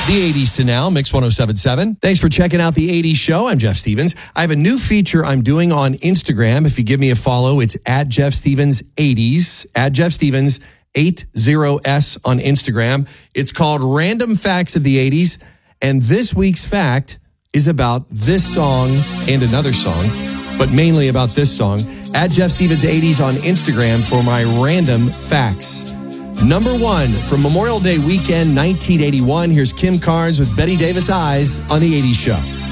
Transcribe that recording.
The 80s to now, Mix 1077. Thanks for checking out the 80s show. I'm Jeff Stevens. I have a new feature I'm doing on Instagram. If you give me a follow, it's at Jeff Stevens 80s, at Jeff Stevens 80S on Instagram. It's called Random Facts of the 80s. And this week's fact is about this song and another song, but mainly about this song. At Jeff Stevens 80s on Instagram for my random facts. Number 1, from Memorial Day weekend 1981, here's Kim Carnes with Betty Davis Eyes on the 80s show.